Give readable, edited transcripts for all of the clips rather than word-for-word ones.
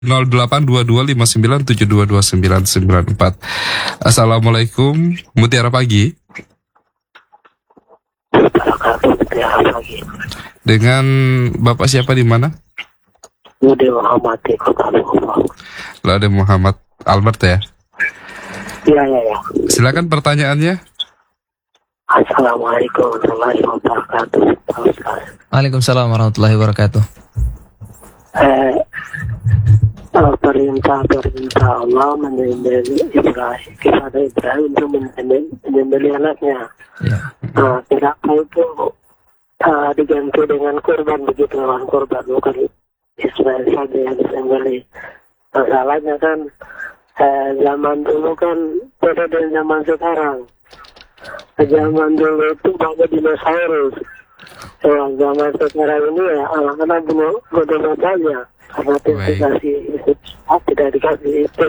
082259722994. Assalamualaikum, Mutiara Pagi. Mutiara Pagi. Dengan Bapak siapa di mana? Lade Muhammad di Kota Bogor. Lade Muhammad Albert ya? Iya. Silakan pertanyaannya. Assalamualaikum warahmatullahi wabarakatuh. Waalaikumsalam warahmatullahi wabarakatuh. Perintah Allah menyembelih Ibrahim kepada Ibrahim untuk menyembelih anaknya. Ya. Kenapa itu diganti dengan kurban, begitu hewan kurban, bukan Ismail saja yang disembelih. Masalahnya kan zaman dulu kan beda dengan zaman sekarang. Zaman dulu itu banyak dinosaurus. Zaman sekarang ini ya anak-anak bunuh saja. Karena dikasih tidak dikasih itu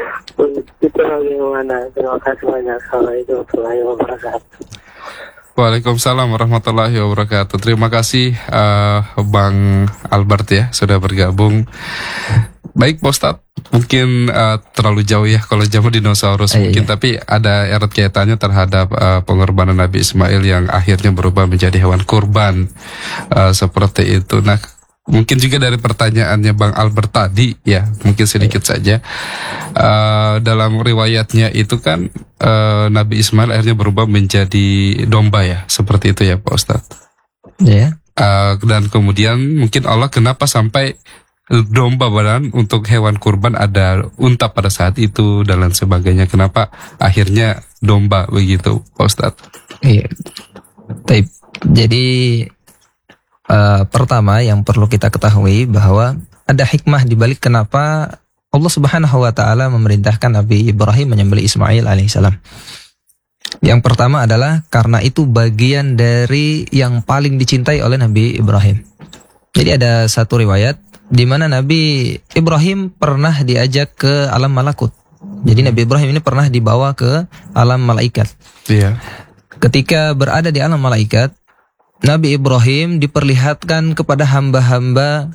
bagaimana. Terima kasih banyak. Assalamualaikum warahmatullahi wabarakatuh. Waalaikumsalam warahmatullahi wabarakatuh. Terima kasih Bang Albert ya sudah bergabung. Baik Pak Ustadz, mungkin terlalu jauh ya kalau zaman dinosaurus mungkin, tapi ada erat kaitannya terhadap pengorbanan Nabi Ismail yang akhirnya berubah menjadi hewan kurban seperti itu. Nah, mungkin juga dari pertanyaannya Bang Albert tadi ya, mungkin sedikit saja dalam riwayatnya itu kan Nabi Ismail akhirnya berubah menjadi domba ya, seperti itu ya Pak Ustadz. Ya. Dan kemudian mungkin Allah kenapa sampai domba badan untuk hewan kurban ada unta pada saat itu dan lain sebagainya, kenapa akhirnya domba begitu Pak Ustadz? Iya. Jadi pertama yang perlu kita ketahui bahwa ada hikmah di balik kenapa Allah Subhanahu wa taala memerintahkan Nabi Ibrahim menyembelih Ismail alaihissalam. Yang pertama adalah karena itu bagian dari yang paling dicintai oleh Nabi Ibrahim. Jadi ada satu riwayat di mana Nabi Ibrahim pernah diajak ke alam malakut. Jadi Nabi Ibrahim ini pernah dibawa ke alam malaikat. Iya. Ketika berada di alam malaikat, Nabi Ibrahim diperlihatkan kepada hamba-hamba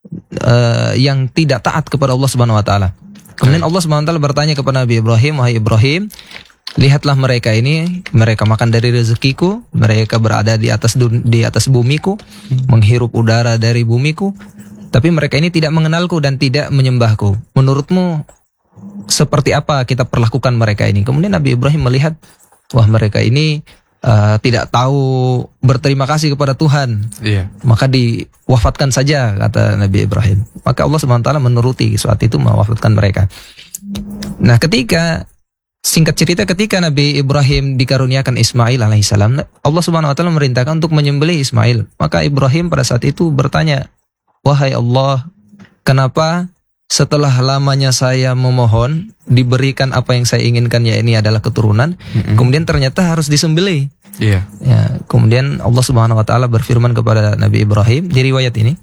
yang tidak taat kepada Allah Subhanahu wa taala. Kemudian Allah Subhanahu wa taala bertanya kepada Nabi Ibrahim, "Wahai Ibrahim, lihatlah mereka ini, mereka makan dari rezekiku, mereka berada di atas bumiku, menghirup udara dari bumiku, tapi mereka ini tidak mengenalku dan tidak menyembahku. Menurutmu seperti apa kita perlakukan mereka ini?" Kemudian Nabi Ibrahim melihat, wah mereka ini tidak tahu berterima kasih kepada Tuhan. Iya. Maka diwafatkan saja, kata Nabi Ibrahim. Maka Allah Subhanahu wa taala menuruti saat itu mewafatkan mereka. Nah, singkat cerita ketika Nabi Ibrahim dikaruniakan Ismail alaihissalam, Allah Subhanahu wa taala memerintahkan untuk menyembelih Ismail. Maka Ibrahim pada saat itu bertanya, "Wahai Allah, kenapa setelah lamanya saya memohon diberikan apa yang saya inginkan, ya ini adalah keturunan, kemudian ternyata harus disembelih?" Iya. Ya, kemudian Allah Subhanahu wa taala berfirman kepada Nabi Ibrahim di riwayat ini,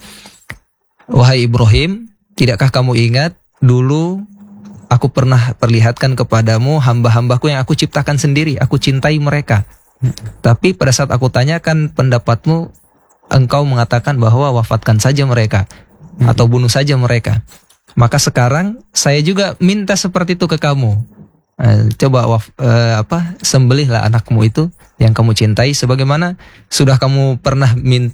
"Wahai Ibrahim, tidakkah kamu ingat dulu aku pernah perlihatkan kepadamu hamba-hambaku yang aku ciptakan sendiri, aku cintai mereka. Tapi pada saat aku tanyakan pendapatmu, engkau mengatakan bahwa wafatkan saja mereka atau bunuh saja mereka. Maka sekarang saya juga minta seperti itu ke kamu. Coba sembelihlah anakmu itu yang kamu cintai, sebagaimana sudah kamu pernah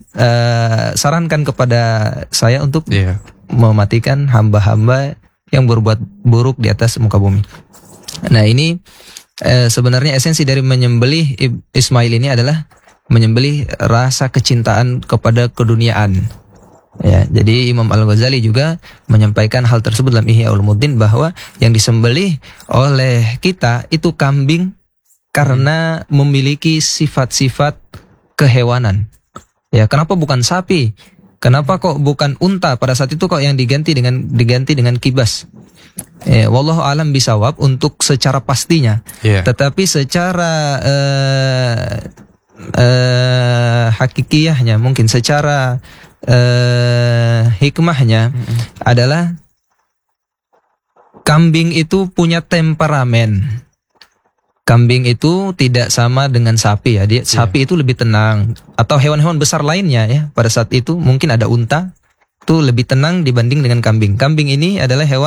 sarankan kepada saya untuk mematikan hamba-hamba yang berbuat buruk di atas muka bumi." Nah, ini sebenarnya esensi dari menyembelih Ismail ini adalah menyembelih rasa kecintaan kepada keduniaan. Ya, jadi Imam Al-Ghazali juga menyampaikan hal tersebut dalam Ihya Ulumuddin, bahwa yang disembelih oleh kita itu kambing karena memiliki sifat-sifat kehewanan. Ya, kenapa bukan sapi? Kenapa kok bukan unta? Pada saat itu kok yang diganti dengan kibas? Wallahu alam bisawab untuk secara pastinya. Tetapi secara hakikiyahnya, mungkin secara hikmahnya adalah kambing itu punya temperamen. Kambing itu tidak sama dengan sapi ya. Sapi itu lebih tenang, atau hewan-hewan besar lainnya ya. Pada saat itu mungkin ada unta, itu lebih tenang dibanding dengan kambing. Kambing ini adalah hewan